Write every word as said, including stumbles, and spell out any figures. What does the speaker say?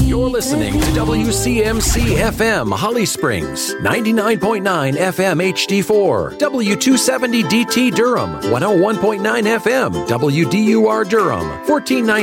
You're listening to W C M C F M Holly Springs, ninety-nine point nine F M H D four, W two seventy D T Durham, one oh one point nine F M W D U R Durham, fourteen ninety